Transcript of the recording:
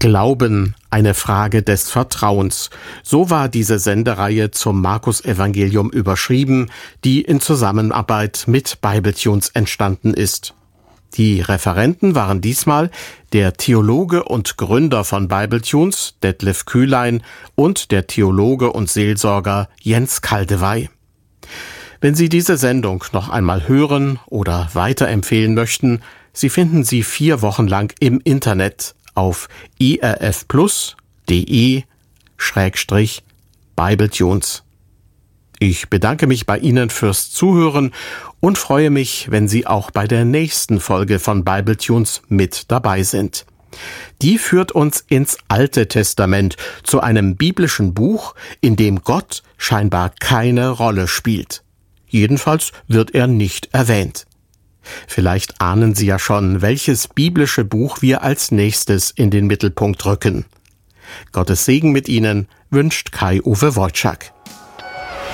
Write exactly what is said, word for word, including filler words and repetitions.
Glauben, eine Frage des Vertrauens. So war diese Sendereihe zum Markus-Evangelium überschrieben, die in Zusammenarbeit mit Bibletunes entstanden ist. Die Referenten waren diesmal der Theologe und Gründer von Bibletunes, Detlef Kühlein, und der Theologe und Seelsorger Jens Kaldewey. Wenn Sie diese Sendung noch einmal hören oder weiterempfehlen möchten, Sie finden sie vier Wochen lang im Internet auf irfplus.de Schrägstrich Bibletunes. Ich bedanke mich bei Ihnen fürs Zuhören und freue mich, wenn Sie auch bei der nächsten Folge von Bibletunes mit dabei sind. Die führt uns ins Alte Testament, zu einem biblischen Buch, in dem Gott scheinbar keine Rolle spielt. Jedenfalls wird er nicht erwähnt. Vielleicht ahnen Sie ja schon, welches biblische Buch wir als nächstes in den Mittelpunkt rücken. Gottes Segen mit Ihnen wünscht Kai-Uwe Wojczak.